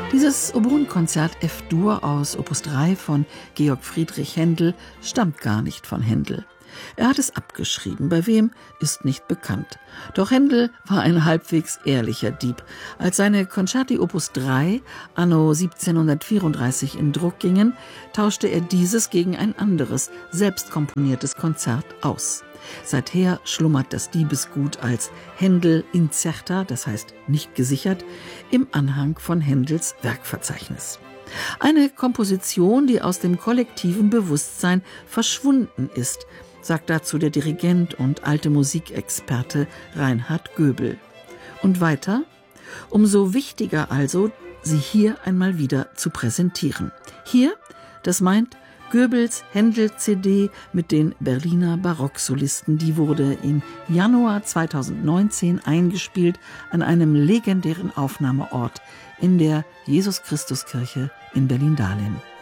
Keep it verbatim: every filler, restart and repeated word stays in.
Dieses Oboenkonzert F-Dur aus Opus drei von Georg Friedrich Händel stammt gar nicht von Händel. Er hat es abgeschrieben, bei wem ist nicht bekannt. Doch Händel war ein halbwegs ehrlicher Dieb. Als seine Concerti Opus drei anno siebzehnhundertvierunddreißig in Druck gingen, tauschte er dieses gegen ein anderes, selbst komponiertes Konzert aus. Seither schlummert das Diebesgut als Händel incerta, das heißt nicht gesichert, im Anhang von Händels Werkverzeichnis. Eine Komposition, die aus dem kollektiven Bewusstsein verschwunden ist, sagt dazu der Dirigent und alte Musikexperte Reinhard Göbel. Und weiter: Umso wichtiger also, sie hier einmal wieder zu präsentieren. Hier, das meint Göbels Händel-C D mit den Berliner Barocksolisten. Die wurde im Januar zweitausendneunzehn eingespielt an einem legendären Aufnahmeort in der Jesus-Christus-Kirche in Berlin-Dahlem.